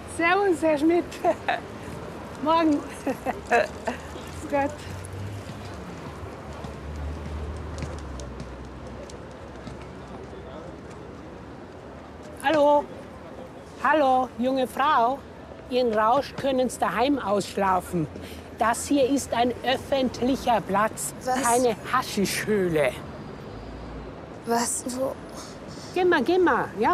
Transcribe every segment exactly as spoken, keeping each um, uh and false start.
Servus, Herr Schmidt. Morgen. Gott. Hallo. Hallo, junge Frau. Ihren Rausch können Sie daheim ausschlafen. Das hier ist ein öffentlicher Platz, Was? keine Haschischhöhle. Was? Wo? Geh mal, geh mal, ja?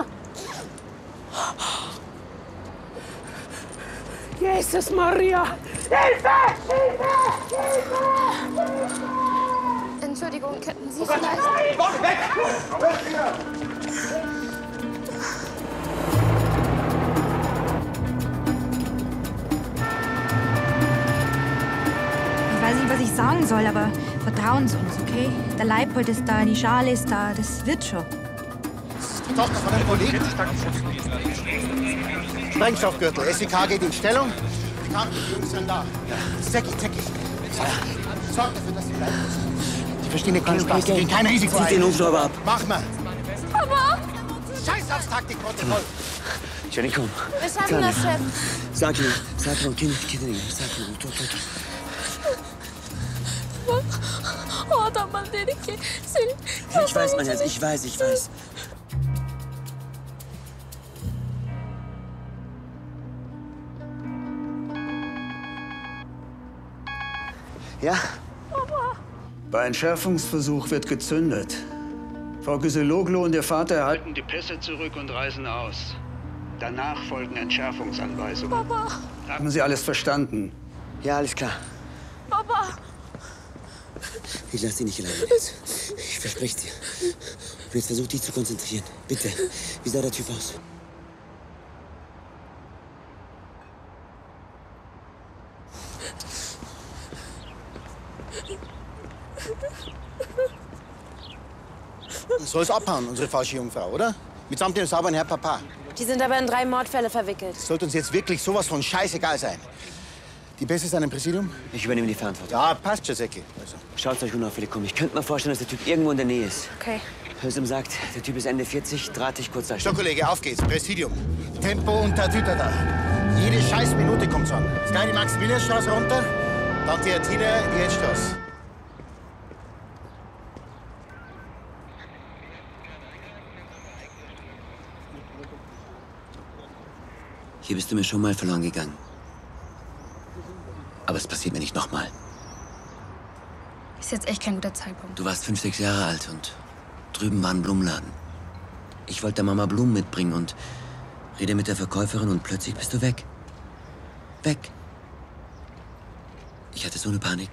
Jesus Maria! Hilfe! Hilfe! Hilfe! Entschuldigung, könnten Sie vielleicht... Komm, weg! Komm weg hier! Ich weiß nicht, was ich sagen soll, aber vertrauen Sie uns, okay? Der Leipold ist da, die Schale ist da, das wird schon. Das ist die Tochter von einem Kollegen. Sprengstoffgürtel, S E K geht in Stellung. Die Krankenjungs sind da. Zäckig, zäckig. Sorg dafür, dass sie bleiben. Sie verstehen nicht keinen Spaß, gehen kein Risiko ein. den Hubschrauber ab. Mach mal. Papa! Scheiß aufs Taktikprotokoll. Jenny, komm. Wir schaffen das, Chef. Sag ihm, sag ihm, Kind, Kinder, sag ihm, tot, tot. Oh, da mal den ich Ich weiß, mein Herz, ich weiß, ich weiß. Ja? Bei Entschärfungsversuch wird gezündet. Frau Kyseloglu und ihr Vater erhalten die Pässe zurück und reisen aus. Danach folgen Entschärfungsanweisungen. Papa! Haben Sie alles verstanden? Ja, alles klar. Papa! Ich lasse dich nicht alleine. Ich verspreche dir. Und jetzt versuch dich zu konzentrieren. Bitte. Wie sah der Typ aus? Soll es abhauen, unsere falsche Jungfrau, oder? Mitsamt dem sauberen Herr Papa. Die sind aber in drei Mordfälle verwickelt. Sollte uns jetzt wirklich sowas von scheißegal sein. Die Beste ist ein Präsidium? Ich übernehme die Verantwortung. Ja, passt schon, Säcki. Also. Schaut euch unauffällig um. Ich könnte mir vorstellen, dass der Typ irgendwo in der Nähe ist. Okay. Hölsem sagt, der Typ ist Ende vierzig, drahtig, kurz da. So, Kollege, auf geht's. Präsidium. Tempo und Tatüter da. Jede scheiß Minute kommt's an. Jetzt gleich die Maximilianstraße runter, dann Theatiner in die Edstraße. Hier bist du mir schon mal verloren gegangen. Aber es passiert mir nicht nochmal. Ist jetzt echt kein guter Zeitpunkt. Du warst fünf, sechs Jahre alt und drüben war ein Blumenladen. Ich wollte der Mama Blumen mitbringen und rede mit der Verkäuferin und plötzlich bist du weg. Weg. Ich hatte so eine Panik.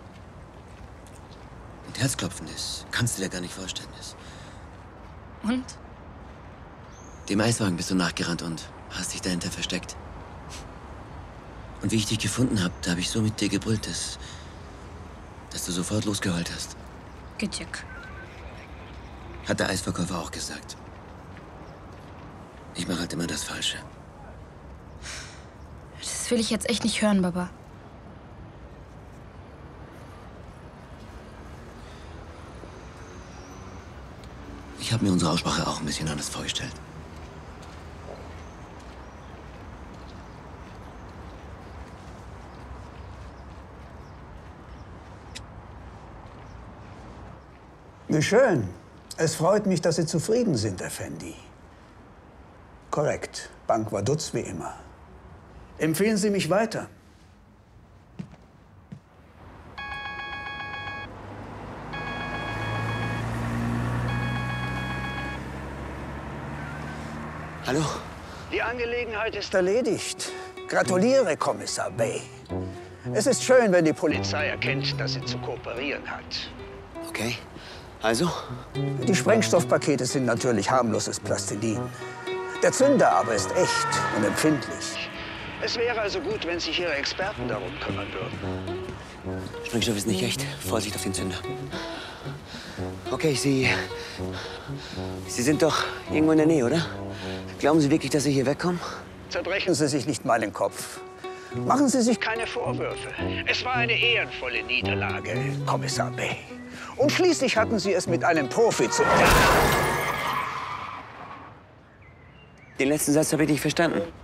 Und Herzklopfen ist, kannst du dir gar nicht vorstellen. Ist. Und? Dem Eiswagen bist du nachgerannt und hast dich dahinter versteckt. Und wie ich dich gefunden habe, da habe ich so mit dir gebrüllt, dass, dass du sofort losgeheult hast. Gütjek. Hat der Eisverkäufer auch gesagt. Ich mache halt immer das Falsche. Das will ich jetzt echt nicht hören, Baba. Ich habe mir unsere Aussprache auch ein bisschen anders vorgestellt. Wie schön. Es freut mich, dass Sie zufrieden sind, Effendi. Korrekt. Bank war Dutz wie immer. Empfehlen Sie mich weiter. Hallo? Die Angelegenheit ist erledigt. Gratuliere, Kommissar Bay. Es ist schön, wenn die Polizei erkennt, dass sie zu kooperieren hat. Okay. Also? Die Sprengstoffpakete sind natürlich harmloses Plastilin. Der Zünder aber ist echt und empfindlich. Es wäre also gut, wenn sich Ihre Experten darum kümmern würden. Sprengstoff ist nicht echt. Vorsicht auf den Zünder. Okay, Sie... Sie sind doch irgendwo in der Nähe, oder? Glauben Sie wirklich, dass Sie hier wegkommen? Zerbrechen Sie sich nicht mal den Kopf. Machen Sie sich keine Vorwürfe. Es war eine ehrenvolle Niederlage, Kommissar Bay. Und schließlich hatten Sie es mit einem Profi zu tun. Den letzten Satz habe ich nicht verstanden.